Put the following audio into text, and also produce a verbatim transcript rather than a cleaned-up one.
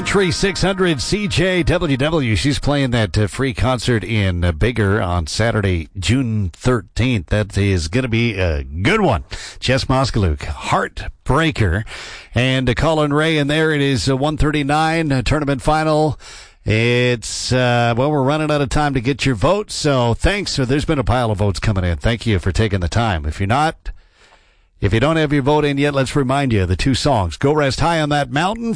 Country six hundred C J W W. She's playing that uh, free concert in uh, Bigger on Saturday, June thirteenth. That is going to be a good one. Jess Moskaluk, Heartbreaker. And uh, Colin Ray, and there it is, uh, one thirty-nine, uh, tournament final. It's, uh, well, we're running out of time to get your votes, so thanks. So there's been a pile of votes coming in. Thank you for taking the time. If you're not, if you don't have your vote in yet, let's remind you of the two songs. Go Rest High on That Mountain